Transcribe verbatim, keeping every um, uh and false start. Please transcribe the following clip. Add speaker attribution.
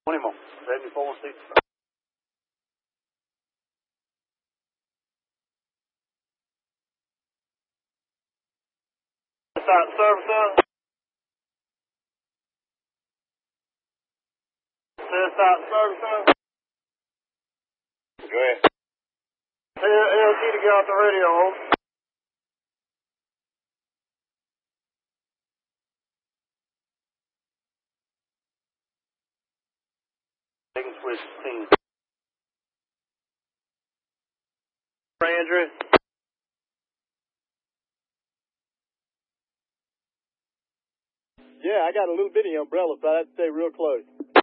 Speaker 1: twenty more. seventy-four and sixty. Start service up. Say start service up. Go ahead. Tell L G to get off the radio, home. They can switch teams. Andrew.
Speaker 2: Yeah, I got a little bitty umbrella, so I have to stay real close.